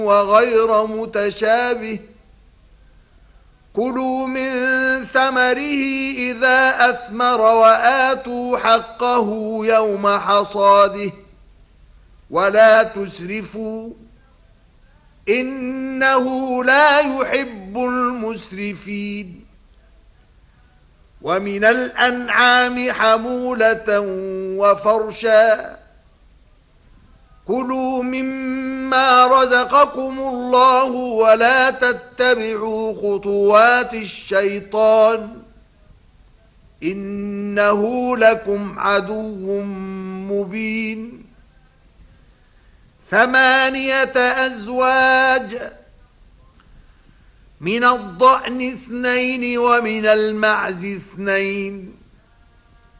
وغير متشابه كلوا من ثمره إذا أثمر وآتوا حقه يوم حصاده ولا تسرفوا إنه لا يحب المسرفين ومن الأنعام حمولة وفرشا كلوا مما رزقكم الله ولا تتبعوا خطوات الشيطان إنه لكم عدو مبين 8 أزواج من الضأن 2 ومن المعز 2